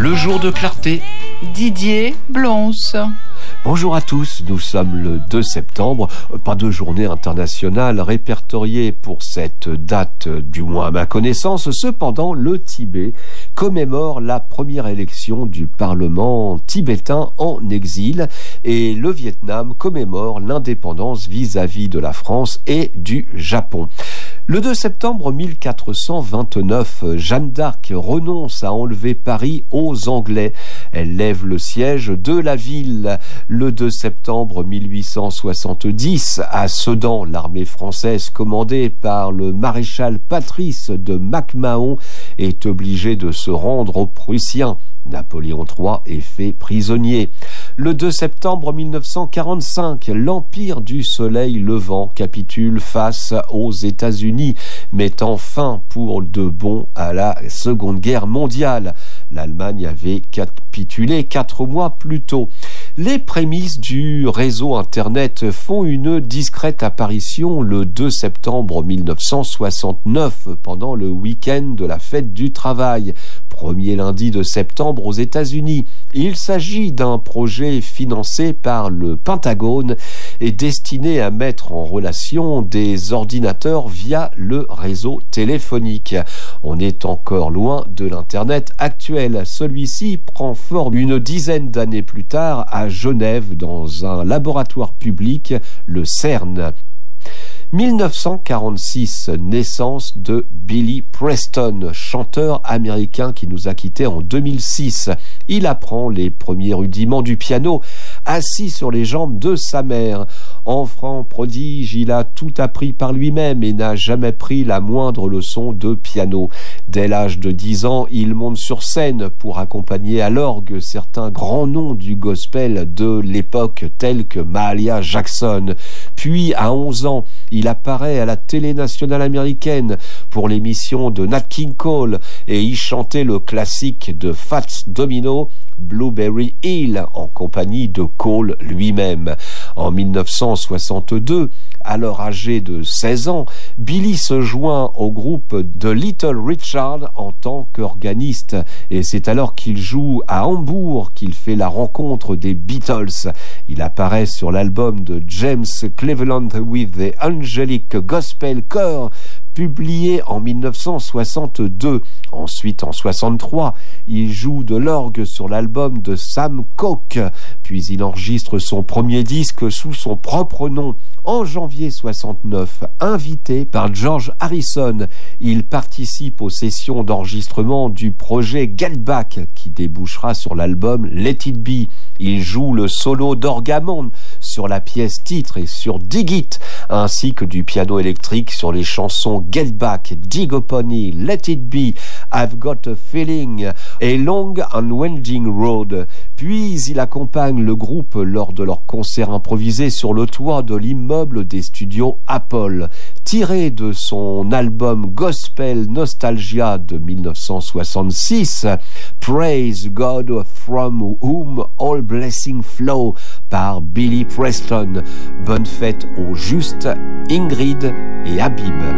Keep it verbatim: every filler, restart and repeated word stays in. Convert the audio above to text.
Le jour de clarté. Didier Blons. Bonjour à tous, nous sommes le deux septembre, pas de journée internationale répertoriée pour cette date, du moins à ma connaissance. Cependant, le Tibet commémore la première élection du Parlement tibétain en exil et le Vietnam commémore l'indépendance vis-à-vis de la France et du Japon. Le deux septembre mille quatre cent vingt-neuf, Jeanne d'Arc renonce à enlever Paris aux Anglais. Elle lève le siège de la ville. Le deux septembre mille huit cent soixante-dix, à Sedan, l'armée française commandée par le maréchal Patrice de MacMahon est obligée de se rendre aux Prussiens. Napoléon trois est fait prisonnier. Le deux septembre mille neuf cent quarante-cinq, l'Empire du Soleil Levant capitule face aux États-Unis, mettant fin pour de bon à la Seconde Guerre mondiale. L'Allemagne avait capitulé quatre mois plus tôt. Les prémices du réseau Internet font une discrète apparition le deux septembre mille neuf cent soixante-neuf pendant le week-end de la fête du travail, premier lundi de septembre aux États-Unis. Il s'agit d'un projet financé par le Pentagone et destiné à mettre en relation des ordinateurs via le réseau téléphonique. On est encore loin de l'Internet actuel. Celui-ci prend forme une dizaine d'années plus tard à Genève dans un laboratoire public, le CERN. mille neuf cent quarante-six, naissance de Billy Preston, chanteur américain qui nous a quittés en deux mille six. Il apprend les premiers rudiments du piano, assis sur les jambes de sa mère. Enfant prodige, il a tout appris par lui-même et n'a jamais pris la moindre leçon de piano. Dès l'âge de dix ans, il monte sur scène pour accompagner à l'orgue certains grands noms du gospel de l'époque tels que Mahalia Jackson. Puis, à onze ans, il apparaît à la télé nationale américaine pour l'émission de Nat King Cole et y chantait le classique de Fats Domino, Blueberry Hill, en compagnie de Cole lui-même. En mille neuf cent soixante-deux, alors âgé de seize ans, Billy se joint au groupe de Little Richard en tant qu'organiste. Et c'est alors qu'il joue à Hambourg qu'il fait la rencontre des Beatles. Il apparaît sur l'album de James Cleveland with the Angelic Gospel Choir, publié en mille neuf cent soixante-deux. Ensuite, en soixante-trois, il joue de l'orgue sur l'album de Sam Cooke. Puis il enregistre son premier disque sous son propre nom. En janvier soixante-neuf, invité par George Harrison, il participe aux sessions d'enregistrement du projet Get Back qui débouchera sur l'album Let It Be. Il joue le solo d'orgamon sur la pièce titre et sur Dig It, ainsi que du piano électrique sur les chansons Get Back, Dig a Pony, Let It Be, I've Got a Feeling et Long and Winding Road. Puis il accompagne le groupe lors de leur concert improvisé sur le toit de l'immeuble des studios Apple. Tiré de son album Gospel Nostalgia de mille neuf cent soixante-six, Praise God from whom all blessings flow par Billy Preston. Bonne fête aux justes, Ingrid et Habib.